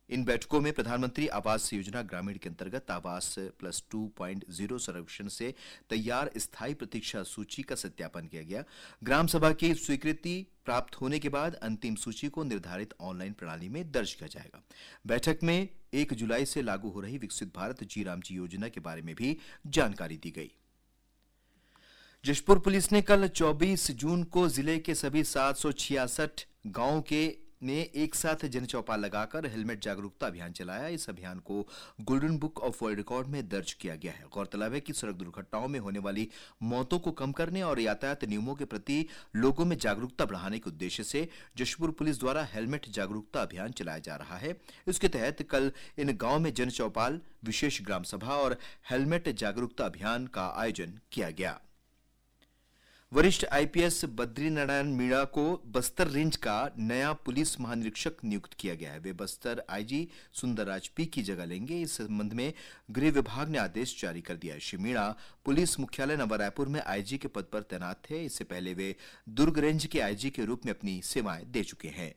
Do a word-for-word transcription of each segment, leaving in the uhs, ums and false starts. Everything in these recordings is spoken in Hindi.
इन बैठकों में प्रधानमंत्री आवास योजना ग्रामीण के अंतर्गत आवास प्लस टू पॉइंट ज़ीरो सर्वेक्षण से तैयार स्थायी प्रतीक्षा सूची का सत्यापन किया गया। ग्राम सभा की स्वीकृति प्राप्त होने के बाद अंतिम सूची को निर्धारित ऑनलाइन प्रणाली में दर्ज किया जाएगा। बैठक में एक जुलाई से लागू हो रही विकसित भारत जी राम जी योजना के बारे में भी जानकारी दी गई। जशपुर पुलिस ने कल चौबीस जून को जिले के सभी सात सौ छियासठ गांवों के ने एक साथ जन चौपाल लगाकर हेलमेट जागरूकता अभियान चलाया। इस अभियान को golden book of world record में दर्ज किया गया है। गौरतलब है कि सड़क दुर्घटनाओं में होने वाली मौतों को कम करने और यातायात नियमों के प्रति लोगों में जागरूकता बढ़ाने के उद्देश्य से जशपुर पुलिस द्वारा हेलमेट जागरूकता अभियान चलाया जा रहा है। इसके तहत कल इन गांवों में जन चौपाल, विशेष ग्राम सभा और हेलमेट जागरूकता अभियान का आयोजन किया गया। वरिष्ठ आईपीएस बद्रीनारायण मीणा को बस्तर रेंज का नया पुलिस महानिरीक्षक नियुक्त किया गया है। वे बस्तर आईजी सुंदरराज पी की जगह लेंगे। इस संबंध में गृह विभाग ने आदेश जारी कर दिया है। श्री मीणा पुलिस मुख्यालय नवा रायपुर में आईजी के पद पर तैनात थे। इससे पहले वे दुर्ग रेंज के आईजी के रूप में अपनी सेवाएं दे चुके हैं।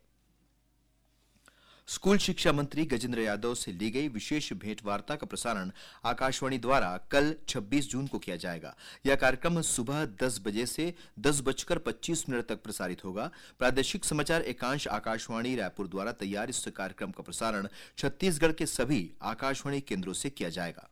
स्कूल शिक्षा मंत्री गजेंद्र यादव से ली गई विशेष भेंट वार्ता का प्रसारण आकाशवाणी द्वारा कल छब्बीस जून को किया जाएगा। यह कार्यक्रम सुबह दस बजे से दस बजकर पच्चीस मिनट तक प्रसारित होगा। प्रादेशिक समाचार एकांश आकाशवाणी रायपुर द्वारा तैयार इस कार्यक्रम का प्रसारण छत्तीसगढ़ के सभी आकाशवाणी केंद्रों से किया जाएगा।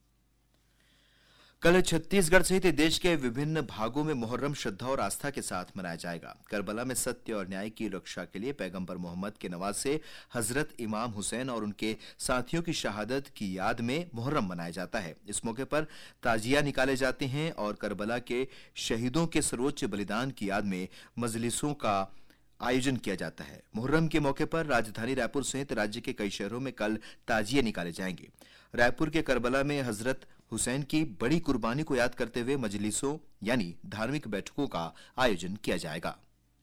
कल छत्तीसगढ़ सहित देश के विभिन्न भागों में मुहर्रम श्रद्धा और आस्था के साथ मनाया जाएगा। करबला में सत्य और न्याय की रक्षा के लिए पैगंबर मोहम्मद के नवासे हजरत इमाम हुसैन और उनके साथियों की शहादत की याद में मुहर्रम मनाया जाता है। इस मौके पर ताजिया निकाले जाते हैं और करबला के शहीदों के सर्वोच्च बलिदान की याद में मजलिसों का आयोजन किया जाता है। मुहर्रम के मौके पर राजधानी रायपुर सहित राज्य के कई शहरों में कल ताजिए निकाले जाएंगे। रायपुर के करबला में हजरत हुसैन की बड़ी कुर्बानी को याद करते हुए मजलिसों यानी धार्मिक बैठकों का आयोजन किया जाएगा।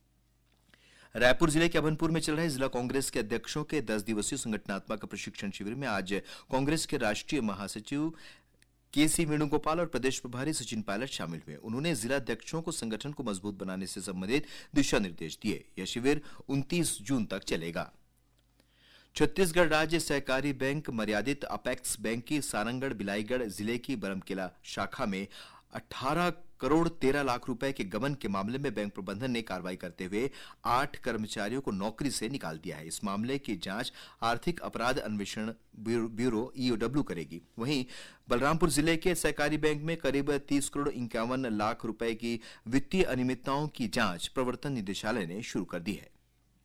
रायपुर जिले के अभनपुर में चल रहे जिला कांग्रेस के अध्यक्षों के दस दिवसीय संगठनात्मक प्रशिक्षण शिविर में आज कांग्रेस के राष्ट्रीय महासचिव के सी वेणुगोपाल और प्रदेश प्रभारी सचिन पायलट शामिल हुए। उन्होंने जिला अध्यक्षों को संगठन को मजबूत बनाने से संबंधित दिशा निर्देश दिए। यह शिविर उनतीस जून तक चलेगा। छत्तीसगढ़ राज्य सहकारी बैंक मर्यादित अपेक्स बैंक की सारंगढ़ बिलाईगढ़ जिले की बरमकेला शाखा में अठारह करोड़ तेरह लाख रुपए के गबन के मामले में बैंक प्रबंधन ने कार्रवाई करते हुए आठ कर्मचारियों को नौकरी से निकाल दिया है। इस मामले की जांच आर्थिक अपराध अन्वेषण ब्यूरो ईओडब्ल्यू करेगी। वहीं बलरामपुर जिले के सहकारी बैंक में करीब तीस करोड़ इक्यावन लाख रुपए की वित्तीय अनियमितताओं की जांच प्रवर्तन निदेशालय ने शुरू कर दी है।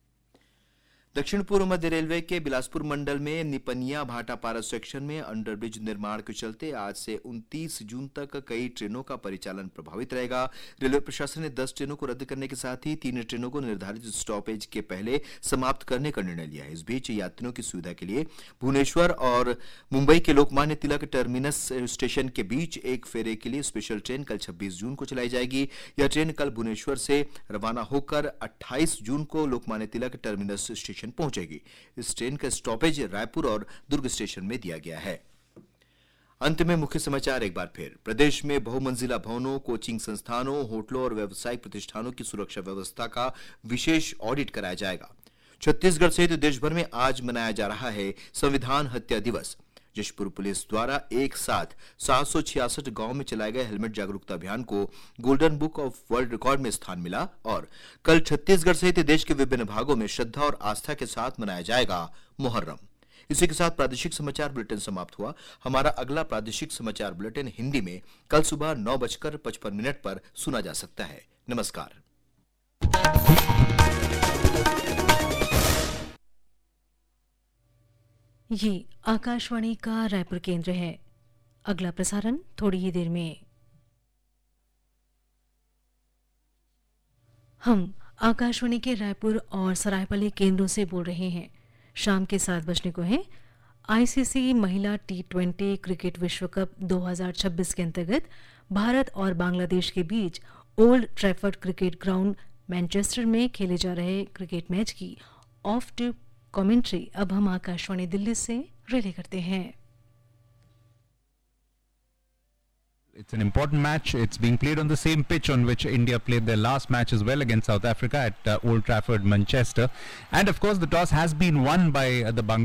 दक्षिण पूर्व मध्य रेलवे के बिलासपुर मंडल में निपनिया भाटापारा सेक्शन में अंडरब्रिज निर्माण के चलते आज से उनतीस जून तक कई ट्रेनों का परिचालन प्रभावित रहेगा। रेलवे प्रशासन ने दस ट्रेनों को रद्द करने के साथ ही तीन ट्रेनों को निर्धारित स्टॉपेज के पहले समाप्त करने का निर्णय लिया है। इस बीच यात्रियों की सुविधा के लिए भुवनेश्वर और मुंबई के लोकमान्य तिलक टर्मिनस स्टेशन के बीच एक फेरे के लिए स्पेशल ट्रेन कल छब्बीस जून को चलाई जाएगी। यह ट्रेन कल भुवनेश्वर से रवाना होकर अट्ठाईस जून को लोकमान्य तिलक टर्मिनस स्टेशन पहुंचेगी। इस ट्रेन का स्टॉपेज रायपुर और दुर्ग स्टेशन में दिया गया है। अंत में मुख्य समाचार एक बार फिर। प्रदेश में बहुमंजिला भवनों, कोचिंग संस्थानों, होटलों और व्यावसायिक प्रतिष्ठानों की सुरक्षा व्यवस्था का विशेष ऑडिट कराया जाएगा। छत्तीसगढ़ सहित देश भर में आज मनाया जा रहा है संविधान हत्या दिवस। जशपुर पुलिस द्वारा एक साथ सात सौ छियासठ गांव में चलाए गए हेलमेट जागरूकता अभियान को golden book of world record में स्थान मिला और कल छत्तीसगढ़ सहित देश के विभिन्न भागों में श्रद्धा और आस्था के साथ मनाया जाएगा मुहर्रम। इसी के साथ प्रादेशिक समाचार बुलेटिन समाप्त हुआ। हमारा अगला प्रादेशिक समाचार बुलेटिन हिंदी में कल सुबह नौ बजकर पचपन मिनट पर सुना जा सकता है। नमस्कार। ये आकाशवाणी का रायपुर केंद्र है। अगला प्रसारण थोड़ी ही देर में। हम आकाशवाणी के रायपुर और सरायपाली केंद्रों से बोल रहे हैं। शाम के सात बजने को है। आईसीसी महिला टी ट्वेंटी क्रिकेट विश्व कप दो हज़ार छब्बीस के अंतर्गत भारत और बांग्लादेश के बीच old Trafford cricket ground Manchester में खेले जा रहे क्रिकेट मैच की ऑफ ट्यूब कमेंट्री अब हम आकाशवाणी दिल्ली से रिले करते हैं। It's an important match. It's being played on the same pitch on which India played their last match as well against South Africa at uh, Old Trafford, Manchester. And of course, the toss has been won by uh, the Bangladesh.